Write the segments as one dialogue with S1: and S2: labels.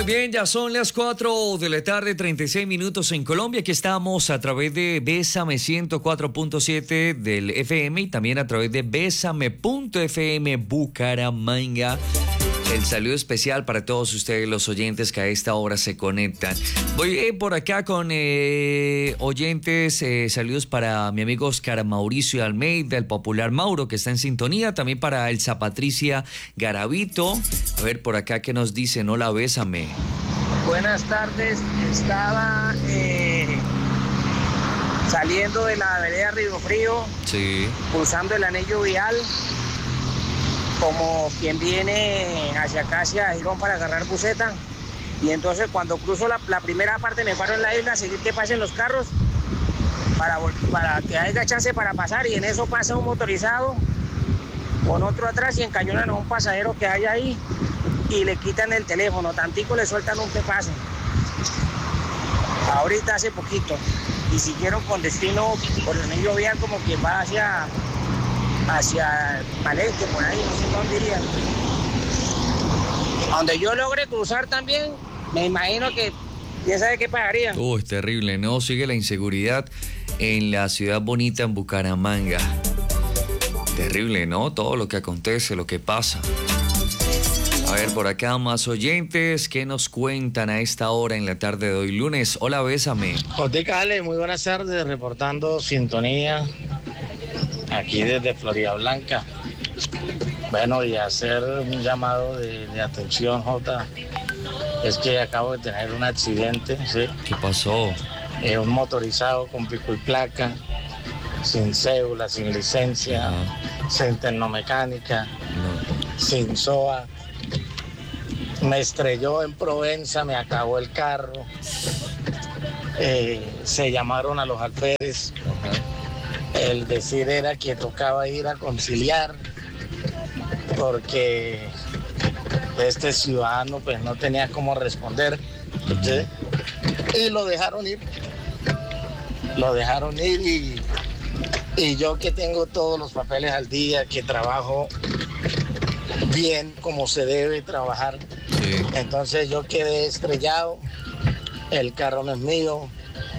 S1: bien, ya son las 4 de la tarde, 36 minutos en Colombia. Aquí estamos a través de Bésame 104.7 del FM y también a través de Bésame.fm Bucaramanga. El saludo especial para todos ustedes, los oyentes que a esta hora se conectan. Voy por acá con oyentes, saludos para mi amigo Oscar Mauricio Almeida, el popular Mauro, que está en sintonía. También para Elsa Patricia Garavito. A ver, por acá, ¿qué nos dicen? Hola, bésame.
S2: Buenas tardes, estaba saliendo de la vereda Río Frío,
S1: sí,
S2: cruzando el anillo vial, como quien viene hacia acá, hacia Girón, para agarrar buseta. Y entonces cuando cruzo la primera parte me paro en la isla a seguir que pasen los carros para que haya chance para pasar, y en eso pasa un motorizado con otro atrás y encañonan a un pasajero que hay ahí y le quitan el teléfono, tantico le sueltan un pepazo. Ahorita hace poquito, y siguieron con destino por el anillo vial, como quien va hacia Palenque, por ahí, no sé dónde iría. Donde yo logre cruzar también, me imagino que ya sabe qué pagaría.
S1: Es terrible, ¿no? Sigue la inseguridad en la ciudad bonita, en Bucaramanga. Terrible, ¿no? Todo lo que acontece, lo que pasa. A ver, por acá más oyentes que nos cuentan a esta hora en la tarde de hoy lunes. Hola, bésame.
S3: Jotica Ale, muy buenas tardes, reportando sintonía aquí desde Florida Blanca. Bueno, y hacer un llamado de atención, Jota. Es que acabo de tener un accidente, ¿sí?
S1: ¿Qué pasó?
S3: Un motorizado con pico y placa, sin cédula, sin licencia, sin tecnomecánica, sin SOA. Me estrelló en Provenza, me acabó el carro. Se llamaron a los alférez. El decir era que tocaba ir a conciliar porque este ciudadano pues no tenía cómo responder, ¿sí? Y lo dejaron ir. Y yo, que tengo todos los papeles al día, que trabajo bien como se debe trabajar, sí. Entonces yo quedé estrellado, el carro no es mío,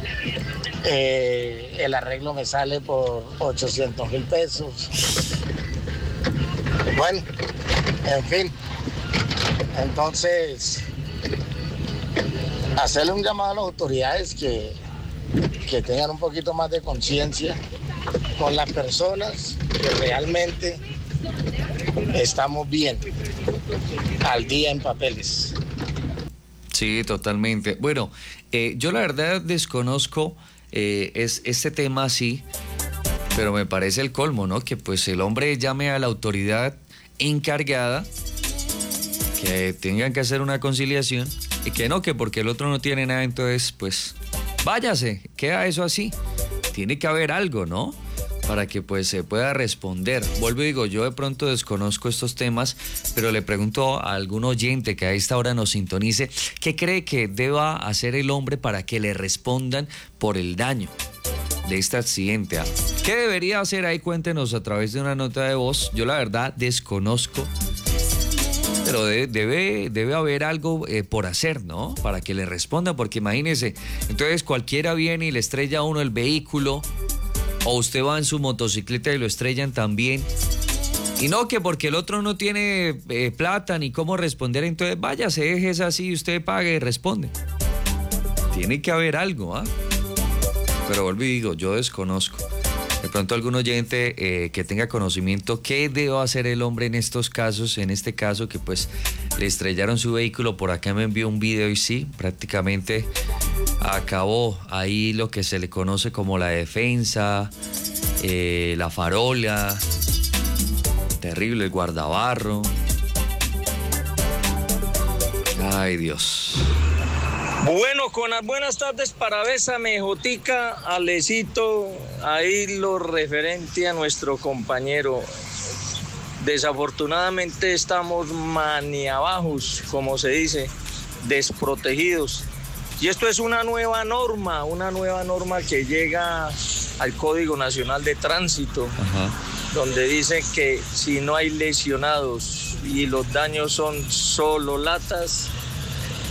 S3: el arreglo me sale por 800,000 pesos. Bueno, en fin, entonces hacerle un llamado a las autoridades que tengan un poquito más de conciencia con las personas que realmente estamos bien al día en papeles.
S1: Sí, totalmente. Bueno, yo la verdad desconozco es este tema así, pero me parece el colmo, ¿no? Que pues el hombre llame a la autoridad encargada, que tengan que hacer una conciliación, y que no, que porque el otro no tiene nada, entonces pues váyase, queda eso así. Tiene que haber algo, ¿no? Para que pues se pueda responder. Vuelvo y digo, yo de pronto desconozco estos temas, pero le pregunto a algún oyente que a esta hora nos sintonice, ¿qué cree que deba hacer el hombre para que le respondan por el daño de este accidente? ¿Qué debería hacer ahí? Cuéntenos a través de una nota de voz. Yo la verdad desconozco, pero debe haber algo por hacer, ¿no? Para que le respondan, porque imagínese, entonces cualquiera viene y le estrella a uno el vehículo, o usted va en su motocicleta y lo estrellan también. Y no, que porque el otro no tiene plata ni cómo responder, entonces váyase, déjese así, usted pague y responde. Tiene que haber algo, ¿ah? Pero vuelvo y digo, yo desconozco. De pronto algún oyente que tenga conocimiento, ¿qué debe hacer el hombre en estos casos? En este caso que pues le estrellaron su vehículo, por acá me envió un video y sí, prácticamente acabó ahí lo que se le conoce como la defensa, la farola, terrible, el guardabarro. Ay, Dios.
S4: Bueno, con las buenas tardes para Bésame, Jotica, Alecito, ahí lo referente a nuestro compañero. Desafortunadamente estamos maniabajos, como se dice, desprotegidos. Y esto es una nueva norma que llega al Código Nacional de Tránsito, donde dice que si no hay lesionados y los daños son solo latas,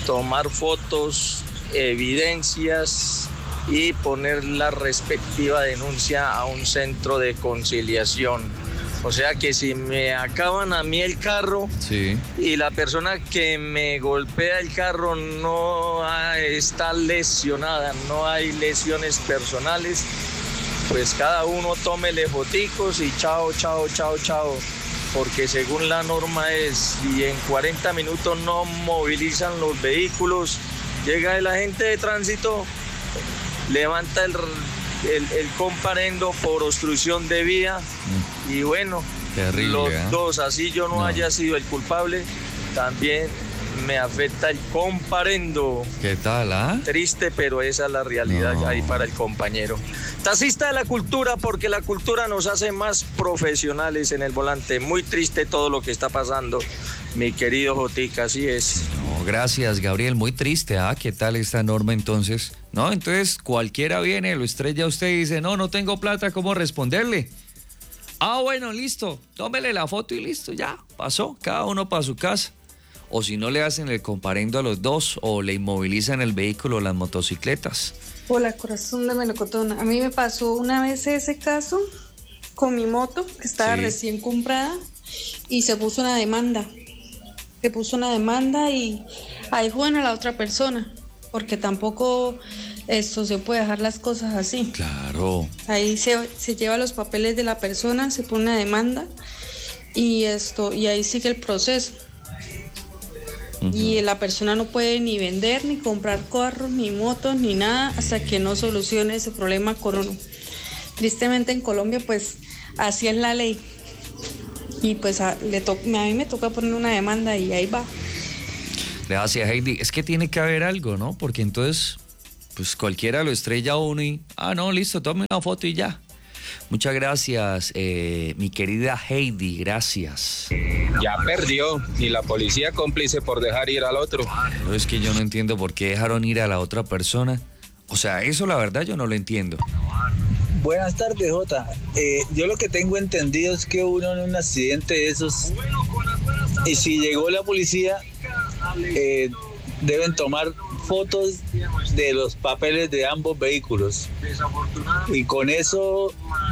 S4: tomar fotos, evidencias y poner la respectiva denuncia a un centro de conciliación. O sea que si me acaban a mí el carro,
S1: Sí.
S4: y la persona que me golpea el carro no está lesionada, no hay lesiones personales, pues cada uno tómele foticos y chao, chao, chao, chao. Porque según la norma es, si en 40 minutos no movilizan los vehículos, llega el agente de tránsito, levanta el comparendo por obstrucción de vía y bueno,
S1: Terrible,
S4: los
S1: ¿eh?
S4: dos, así yo no haya sido el culpable, también me afecta el comparendo.
S1: ¿Qué tal, ah?
S4: Triste, pero esa es la realidad
S1: No.
S4: ahí para el compañero. Taxista de la cultura, porque la cultura nos hace más profesionales en el volante. Muy triste todo lo que está pasando, mi querido Jotica, así es.
S1: No, gracias, Gabriel. Muy triste, ¿ah? ¿Qué tal esta norma entonces? No, entonces cualquiera viene, lo estrella a usted y dice, no tengo plata, ¿cómo responderle? Ah, bueno, listo, tómele la foto y listo, ya, pasó, cada uno para su casa. O si no, le hacen el comparendo a los dos o le inmovilizan el vehículo o las motocicletas.
S5: Hola, corazón de melocotón. A mí me pasó una vez ese caso con mi moto, que estaba
S1: Sí.
S5: recién comprada, y se puso una demanda. Se puso una demanda y ahí juegan a la otra persona, porque tampoco se puede dejar las cosas así.
S1: Claro.
S5: Ahí se lleva los papeles de la persona, se pone una demanda y ahí sigue el proceso. Y la persona no puede ni vender, ni comprar carros, ni motos, ni nada, hasta que no solucione ese problema con uno. Tristemente en Colombia, pues, así es la ley. Y pues a mí me toca poner una demanda y ahí va.
S1: Gracias, Heidi. Es que tiene que haber algo, ¿no? Porque entonces, pues cualquiera lo estrella a uno y, no, listo, tome una foto y ya. Muchas gracias, mi querida Heidi, gracias.
S6: Ya perdió, y la policía cómplice por dejar ir al otro.
S1: Pero es que yo no entiendo por qué dejaron ir a la otra persona. O sea, eso la verdad yo no lo entiendo.
S7: Buenas tardes, Jota. Yo lo que tengo entendido es que uno en un accidente de esos, y si llegó la policía, deben tomar fotos de los papeles de ambos vehículos. Y con esas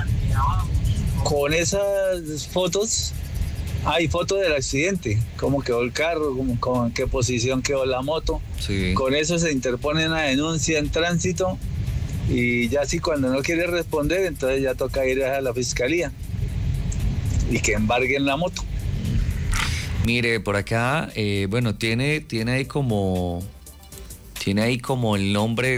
S7: fotos, hay fotos del accidente, cómo quedó el carro, en qué posición quedó la moto.
S1: Sí.
S7: Con eso se interpone una denuncia en tránsito. Y ya si cuando no quiere responder, entonces ya toca ir a la fiscalía y que embarguen la moto.
S1: Mire, por acá, bueno, tiene ahí como el nombre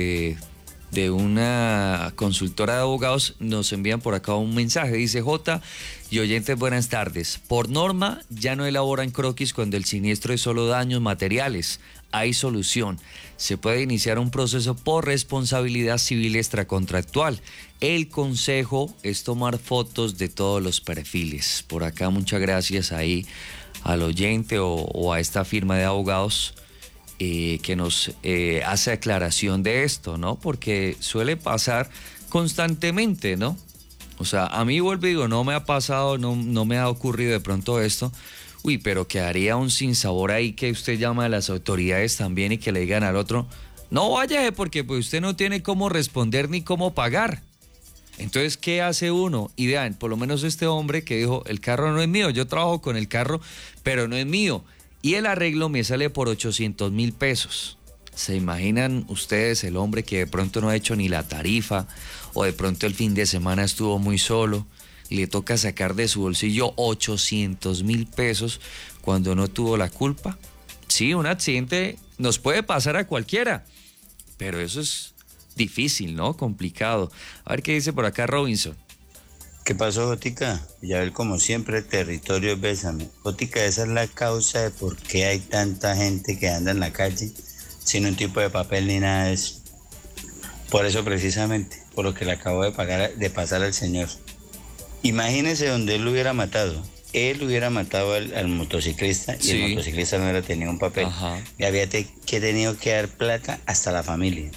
S1: de una consultora de abogados. Nos envían por acá un mensaje, dice: J y oyentes, buenas tardes. Por norma ya no elaboran croquis cuando el siniestro es solo daños materiales. Hay solución. Se puede iniciar un proceso por responsabilidad civil extracontractual. El consejo es tomar fotos de todos los perfiles. Por acá, muchas gracias ahí al oyente o a esta firma de abogados que nos hace aclaración de esto, ¿no? Porque suele pasar constantemente, ¿no? O sea, a mí, vuelvo y digo, no me ha pasado, no me ha ocurrido de pronto esto. Uy, pero quedaría un sinsabor ahí que usted llama a las autoridades también y que le digan al otro, no vaya, porque pues usted no tiene cómo responder ni cómo pagar. Entonces, ¿qué hace uno? Y vean, por lo menos este hombre que dijo, el carro no es mío, yo trabajo con el carro, pero no es mío. Y el arreglo me sale por 800,000 pesos. ¿Se imaginan ustedes el hombre que de pronto no ha hecho ni la tarifa o de pronto el fin de semana estuvo muy solo y le toca sacar de su bolsillo 800,000 pesos cuando no tuvo la culpa? Sí, un accidente nos puede pasar a cualquiera, pero eso es difícil, ¿no? Complicado. A ver qué dice por acá Robinson.
S8: ¿Qué pasó, Jotica? Ya ver, como siempre, territorio Bésame. Jotica, esa es la causa de por qué hay tanta gente que anda en la calle sin un tipo de papel ni nada de eso. Por eso precisamente, por lo que le acabo de pasar al señor. Imagínese donde él lo hubiera matado. Él hubiera matado al motociclista y
S1: Sí.
S8: el motociclista no hubiera tenido un papel.
S1: Ajá.
S8: Y había tenido que dar plata hasta la familia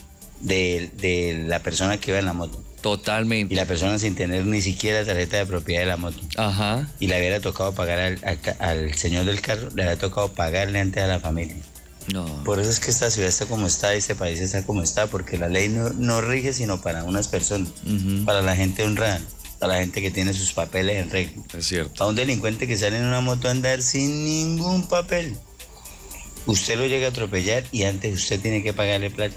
S8: de la persona que iba en la moto.
S1: Totalmente.
S8: Y la persona sin tener ni siquiera tarjeta de propiedad de la moto.
S1: Ajá.
S8: Y le hubiera tocado pagar al señor del carro, le había tocado pagarle antes a la familia.
S1: No.
S8: Por eso es que esta ciudad está como está, este país está como está, porque la ley no rige sino para unas personas, para la gente honrada, para la gente que tiene sus papeles en regla.
S1: Es cierto.
S8: A un delincuente que sale en una moto a andar sin ningún papel, usted lo llega a atropellar y antes usted tiene que pagarle plata.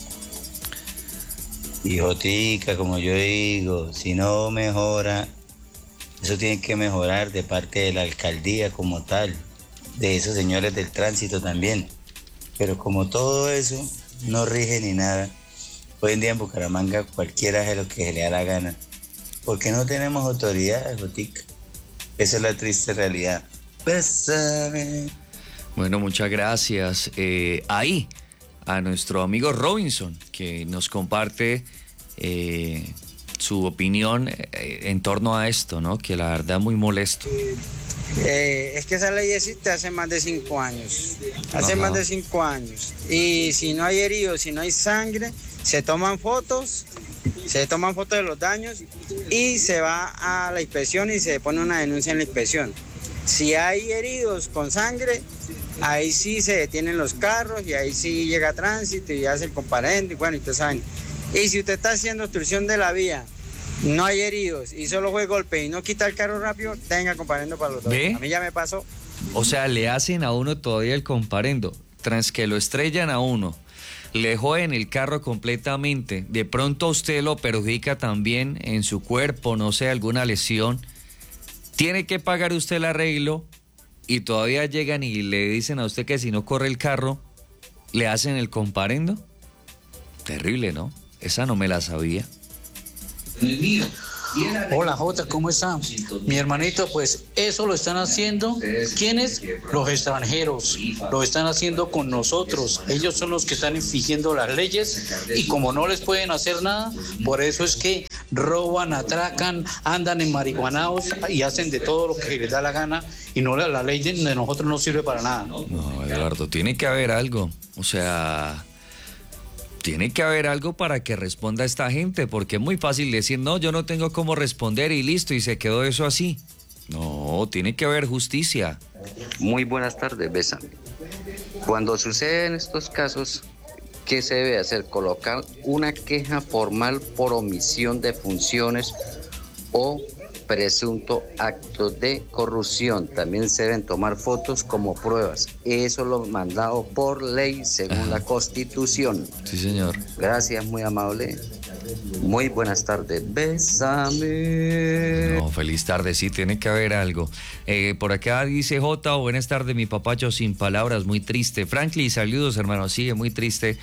S8: Hijotica, como yo digo, si no mejora, eso tiene que mejorar de parte de la alcaldía como tal, de esos señores del tránsito también. Pero como todo eso no rige ni nada, hoy en día en Bucaramanga cualquiera hace lo que se le da la gana. Porque no tenemos autoridad, hijotica. Esa es la triste realidad. Bésame.
S1: Bueno, muchas gracias. Ahí, a nuestro amigo Robinson, que nos comparte su opinión en torno a esto, ¿no? Que la verdad es muy molesto.
S9: Es que esa ley existe hace más de 5 años. Hace más de 5 años. Y si no hay heridos, si no hay sangre, se toman fotos de los daños y se va a la inspección y se pone una denuncia en la inspección. Si hay heridos con sangre, ahí sí se detienen los carros y ahí sí llega tránsito y hace el comparendo y bueno, y ustedes saben. Y si usted está haciendo obstrucción de la vía, no hay heridos y solo fue golpe y no quita el carro rápido, tenga comparendo para los dos.
S1: ¿Ve?
S9: A mí ya me pasó.
S1: O sea, le hacen a uno todavía el comparendo. Tras que lo estrellan a uno, le joden el carro completamente. De pronto usted lo perjudica también en su cuerpo, no sé, alguna lesión. Tiene que pagar usted el arreglo y todavía llegan y le dicen a usted que si no corre el carro, le hacen el comparendo. Terrible, ¿no? Esa no me la sabía.
S10: Hola Jota, ¿cómo están? Mi hermanito, pues eso lo están haciendo. ¿Quiénes? Los extranjeros. Lo están haciendo con nosotros. Ellos son los que están infringiendo las leyes y como no les pueden hacer nada, por eso es que roban, atracan, andan en marihuanaos y hacen de todo lo que les da la gana y no la ley de nosotros no sirve para nada.
S1: No, Eduardo, tiene que haber algo. O sea, tiene que haber algo para que responda esta gente, porque es muy fácil decir, no, yo no tengo cómo responder y listo, y se quedó eso así. No, tiene que haber justicia.
S11: Muy buenas tardes, Bésame. Cuando suceden estos casos, ¿qué se debe hacer? Colocar una queja formal por omisión de funciones o presunto acto de corrupción. También se deben tomar fotos como pruebas. Eso lo mandado por ley según la Constitución.
S1: Sí, señor.
S11: Gracias, muy amable. Muy buenas tardes. Bésame.
S1: No, feliz tarde, sí, tiene que haber algo. Por acá dice Jota, buenas tardes, mi papacho, sin palabras, muy triste. Franklin, saludos, hermano, sigue muy triste.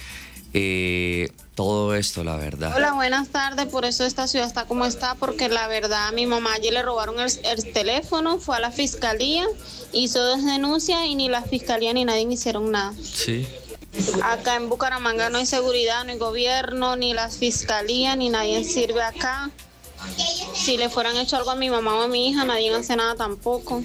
S1: Todo esto, la verdad.
S12: Hola, buenas tardes. Por eso esta ciudad está como está, porque la verdad a mi mamá ayer le robaron el teléfono, fue a la fiscalía, hizo 2 denuncias y ni la fiscalía ni nadie hicieron nada.
S1: Sí.
S12: Acá en Bucaramanga no hay seguridad, no hay gobierno, ni la fiscalía, ni nadie sirve acá. Si le fueran hecho algo a mi mamá o a mi hija, nadie hace nada tampoco.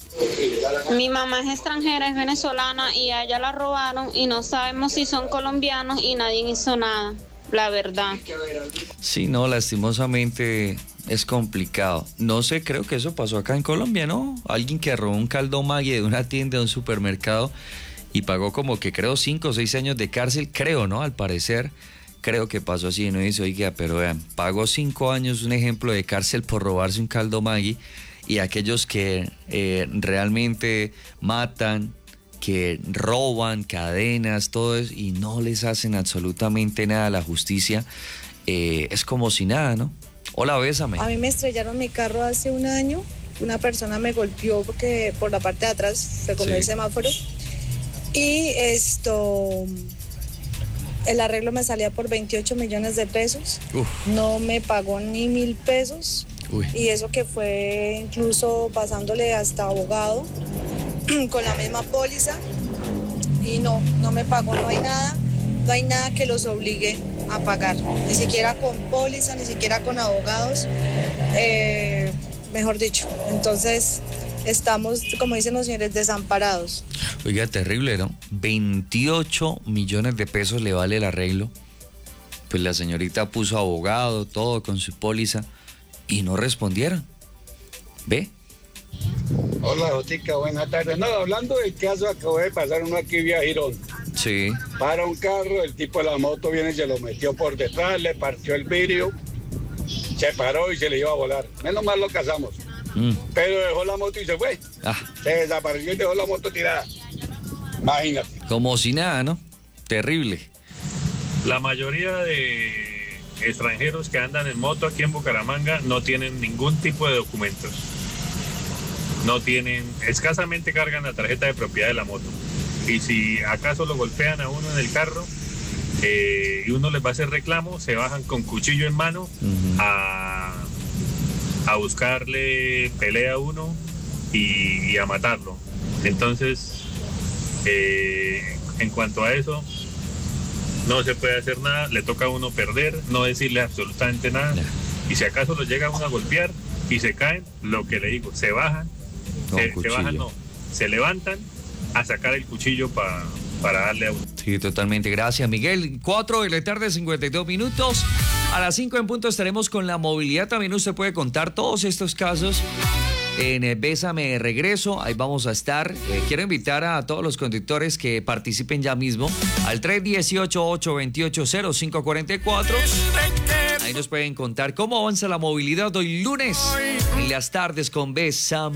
S12: Mi mamá es extranjera, es venezolana y a ella la robaron y no sabemos si son colombianos y nadie hizo nada, la verdad.
S1: Sí, no, lastimosamente es complicado. No sé, creo que eso pasó acá en Colombia, ¿no? Alguien que robó un caldo Maggi de una tienda, de un supermercado y pagó como que creo 5 o 6 años de cárcel, creo, ¿no? Al parecer. Creo que pasó así, no dice, oiga, pero vean, pagó 5 años, un ejemplo de cárcel por robarse un caldo Maggi, y aquellos que realmente matan, que roban cadenas, todo eso, y no les hacen absolutamente nada a la justicia, es como si nada, ¿no? Hola, bésame.
S13: A mí me estrellaron mi carro hace 1 año, una persona me golpeó porque por la parte de atrás se comió el semáforo, y el arreglo me salía por 28 millones de pesos. Uf. No me pagó ni 1,000 pesos. Uy. Y eso que fue incluso pasándole hasta abogado con la misma póliza. Y no me pagó, no hay nada que los obligue a pagar. Ni siquiera con póliza, ni siquiera con abogados. Mejor dicho. Entonces estamos, como dicen los señores, desamparados.
S1: Oiga, terrible, ¿no? 28 millones de pesos le vale el arreglo. Pues la señorita puso abogado, todo con su póliza y no respondieron. ¿Ve?
S14: Hola, Jotica, buenas tardes. No, hablando del caso, acabó de pasar uno aquí vía Girón.
S1: Sí.
S14: Para un carro, el tipo de la moto viene y se lo metió por detrás, le partió el vidrio, se paró y se le iba a volar. Menos mal lo cazamos. Pero dejó la moto y se fue. Se desapareció y dejó la moto tirada. Imagínate.
S1: Como si nada, ¿no? Terrible.
S15: La mayoría de extranjeros que andan en moto aquí en Bucaramanga no tienen ningún tipo de documentos. No tienen, escasamente cargan la tarjeta de propiedad de la moto. Y si acaso lo golpean a uno en el carro y uno les va a hacer reclamo, se bajan con cuchillo en mano a buscarle pelea a uno y a matarlo. Entonces, en cuanto a eso, no se puede hacer nada, le toca a uno perder, no decirle absolutamente nada. Y si acaso lo llega uno a golpear y se caen, lo que le digo, se bajan, se levantan a sacar el cuchillo para darle a uno.
S1: Sí, totalmente. Gracias, Miguel. 4 de la tarde, 52 minutos. A las 5 en punto estaremos con la movilidad. También usted puede contar todos estos casos en Bésame de Regreso. Ahí vamos a estar. Quiero invitar a todos los conductores que participen ya mismo al 318-828-0544. Ahí nos pueden contar cómo avanza la movilidad hoy lunes en las tardes con Bésame.